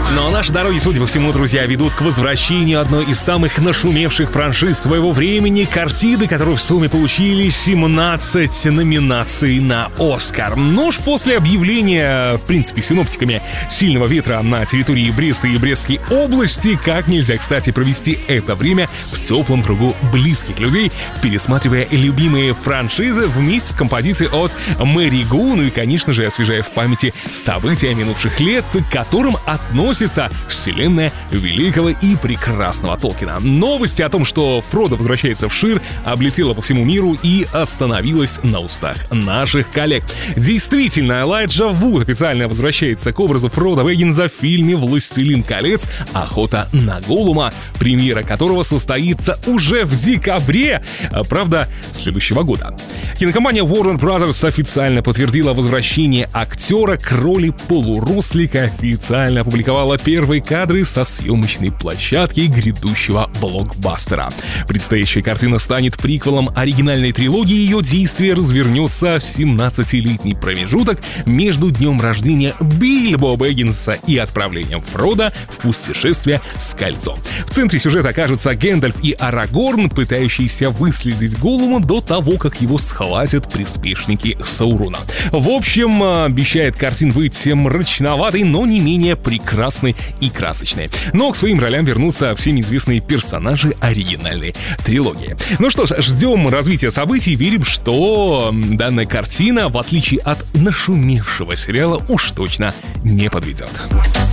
Но наши дороги, судя по всему, друзья, ведут к возвращению одной из самых нашумевших франшиз своего времени, картины, которые в сумме получили 17 номинаций на «Оскар». Но уж после объявления, в принципе, синоптиками сильного ветра на территории Бреста и Брестской области, как нельзя, кстати, провести это время в теплом кругу близких людей, пересматривая любимые франшизы вместе с композицией от Мэри Гу, ну и, конечно же, освежая в памяти события минувших лет, к которым относится вселенная великого и прекрасного Толкина. Новости о том, что Фродо возвращается в Шир, облетела по всему миру и остановилась на устах наших коллег. Действительно, Элайджа Вуд официально возвращается к образу Фродо Бэггинса в фильме «Властелин колец. Охота на Голлума», премьера которого состоится уже в декабре, правда, следующего года. Кинокомпания Warner Bros. Официально подтвердила возвращение актера к роли полурослика, официально опубликовала первые кадры со съемочной площадки грядущего блокбастера. Предстоящая картина станет приквелом оригинальной трилогии, ее действие развернется в 17-летний промежуток между днем рождения Бильбо Бэггинса и отправлением Фродо в путешествие с кольцом. В центре сюжета окажутся Гэндальф и Арагорн, пытающиеся выследить Голлума до того, как его схватят приспешники Саурона. В общем, обещает картина быть мрачноватой, но не менее прекрасной и красочной. Но к своим ролям вернутся всем известные персонажи оригинальной трилогии. Ну что ж, ждем развития событий, верим, что данная картина, в отличие от нашумевшего сериала, уж точно не подведет.